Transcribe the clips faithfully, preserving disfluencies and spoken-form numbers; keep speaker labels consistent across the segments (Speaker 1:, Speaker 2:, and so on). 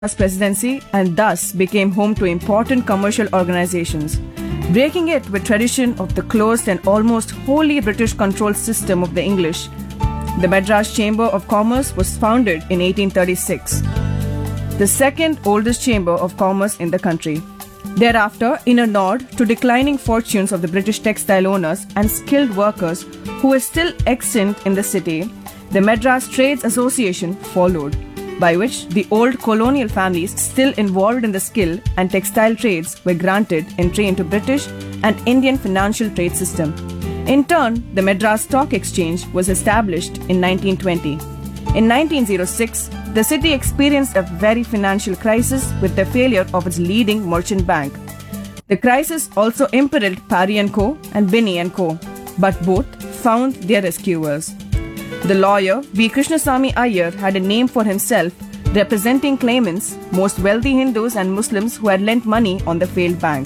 Speaker 1: Madras presidency and thus became home to important commercial organizations, breaking it with tradition of the closed and almost wholly British-controlled system of the English. The Madras Chamber of Commerce was founded in eighteen thirty-six, the second oldest chamber of commerce in the country. Thereafter, in a nod to declining fortunes of the British textile owners and skilled workers who were still extant in the city, the Madras Trades Association followed, by which the old colonial families still involved in the skill and textile trades were granted entry into British and Indian financial trade system. In turn, the Madras Stock Exchange was established in nineteen twenty. In nineteen oh six, the city experienced a very financial crisis with the failure of its leading merchant bank. The crisis also imperiled Parry and Co. and Binney and Co., but both found their rescuers. The lawyer V. Krishnasamy Iyer had a name for himself, representing claimants, most wealthy Hindus and Muslims who had lent money on the failed bank.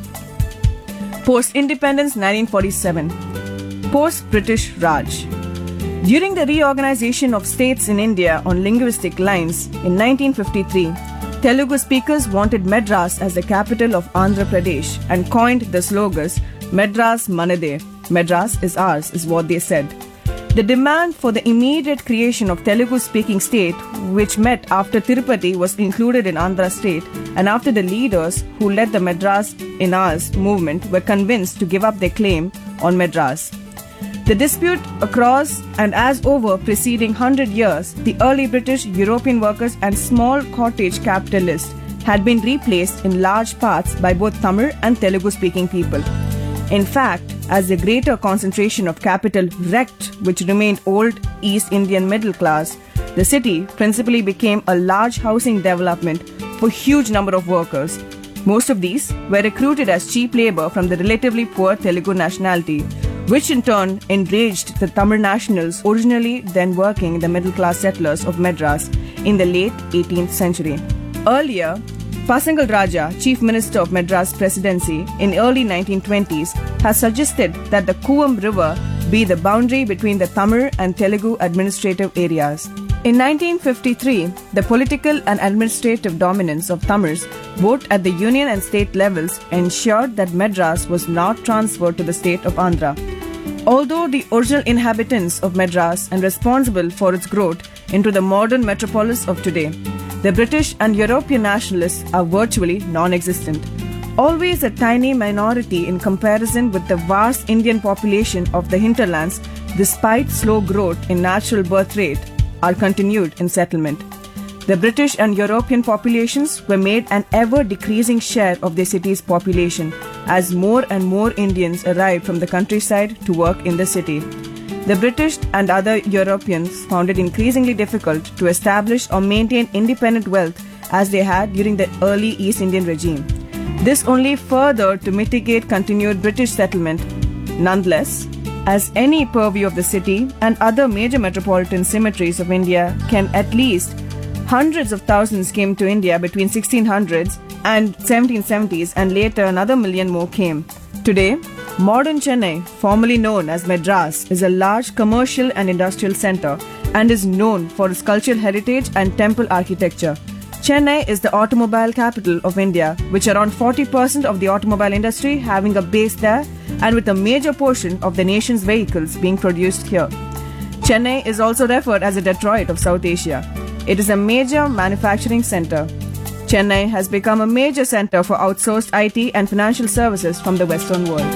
Speaker 1: Post-independence nineteen forty-seven. Post-British Raj. During the reorganization of states in India on linguistic lines in nineteen fifty-three, Telugu speakers wanted Madras as the capital of Andhra Pradesh and coined the slogans Madras Manade, Madras is ours, is what they said. The demand for the immediate creation of Telugu-speaking state, which met after Tirupati was included in Andhra state and after the leaders who led the Madras in ours movement were convinced to give up their claim on Madras. The dispute across and as over preceding one hundred years, the early British, European workers and small cottage capitalists had been replaced in large parts by both Tamil and Telugu-speaking people. In fact, as the greater concentration of capital wrecked which remained old East Indian middle class, the city principally became a large housing development for huge number of workers. Most of these were recruited as cheap labor from the relatively poor Telugu nationality, which in turn enraged the Tamil nationals originally then working in the middle class settlers of Madras in the late eighteenth century. Earlier, Pasangal Raja, Chief Minister of Madras Presidency in early nineteen twenties, has suggested that the Koovam River be the boundary between the Tamil and Telugu administrative areas. In nineteen fifty-three, the political and administrative dominance of Tamils, both at the union and state levels, ensured that Madras was not transferred to the state of Andhra. Although the original inhabitants of Madras and responsible for its growth into the modern metropolis of today, the British and European nationalists are virtually non-existent. Always a tiny minority in comparison with the vast Indian population of the hinterlands, despite slow growth in natural birth rate, are continued in settlement. The British and European populations were made an ever-decreasing share of their city's population as more and more Indians arrived from the countryside to work in the city. The British and other Europeans found it increasingly difficult to establish or maintain independent wealth as they had during the early East Indian regime. This only further to mitigate continued British settlement. Nonetheless, as any purview of the city and other major metropolitan symmetries of India can at least hundreds of thousands came to India between sixteen hundreds and seventeen seventies and later another million more came. Today, modern Chennai, formerly known as Madras, is a large commercial and industrial center and is known for its cultural heritage and temple architecture. Chennai is the automobile capital of India, with around forty percent of the automobile industry having a base there and with a major portion of the nation's vehicles being produced here. Chennai is also referred as the Detroit of South Asia. It is a major manufacturing center. Chennai has become a major center for outsourced I T and financial services from the Western world.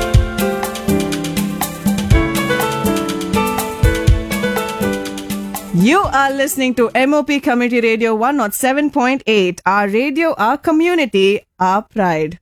Speaker 1: You are listening to M O P Community Radio one oh seven point eight, our radio, our community, our pride.